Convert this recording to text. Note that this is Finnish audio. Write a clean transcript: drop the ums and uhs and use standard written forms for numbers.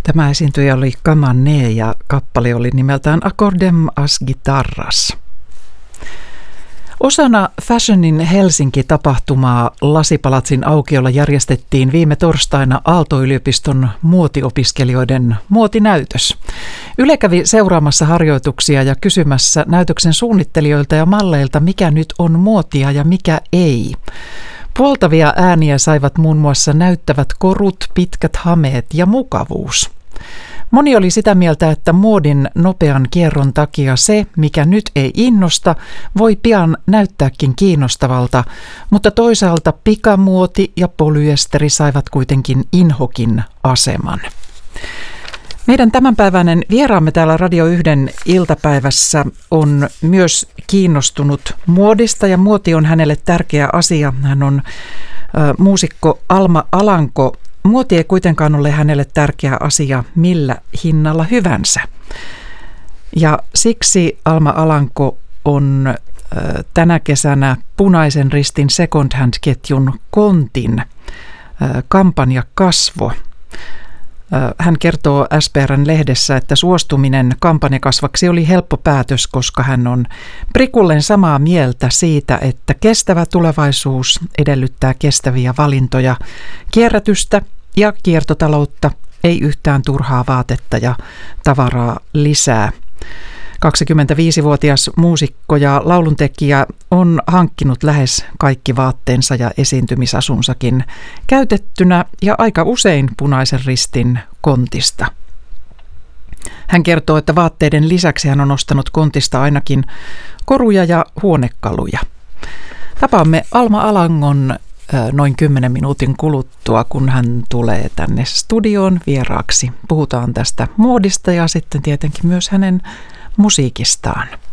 Tämä esiintyjä oli Kamane ja kappale oli nimeltään Accordem as Guitarras. Osana Fashionin Helsinki-tapahtumaa Lasipalatsin aukiolla järjestettiin viime torstaina Aalto-yliopiston muotiopiskelijoiden muotinäytös. Yle kävi seuraamassa harjoituksia ja kysymässä näytöksen suunnittelijoilta ja malleilta, mikä nyt on muotia ja mikä ei. Puoltavia ääniä saivat muun muassa näyttävät korut, pitkät hameet ja mukavuus. Moni oli sitä mieltä, että muodin nopean kierron takia se, mikä nyt ei innosta, voi pian näyttääkin kiinnostavalta, mutta toisaalta pikamuoti ja polyesteri saivat kuitenkin inhokin aseman. Meidän tämänpäiväinen vieraamme täällä Radio 1 iltapäivässä on myös kiinnostunut muodista ja muoti on hänelle tärkeä asia. Hän on muusikko Alma Alanko. Muoti ei kuitenkaan ole hänelle tärkeä asia millä hinnalla hyvänsä. Ja siksi Alma Alanko on tänä kesänä Punaisen Ristin Second Hand-ketjun Kontin kampanjakasvo. Hän kertoo SPR:n lehdessä, että suostuminen kampanjakasvaksi oli helppo päätös, koska hän on prikulleen samaa mieltä siitä, että kestävä tulevaisuus edellyttää kestäviä valintoja, kierrätystä ja kiertotaloutta, ei yhtään turhaa vaatetta ja tavaraa lisää. 25-vuotias muusikko ja lauluntekijä on hankkinut lähes kaikki vaatteensa ja esiintymisasunsakin käytettynä ja aika usein Punaisen Ristin Kontista. Hän kertoo, että vaatteiden lisäksi hän on ostanut Kontista ainakin koruja ja huonekaluja. Tapaamme Alma Alangon noin 10 minuutin kuluttua, kun hän tulee tänne studioon vieraaksi. Puhutaan tästä muodista ja sitten tietenkin myös hänen musiikistaan.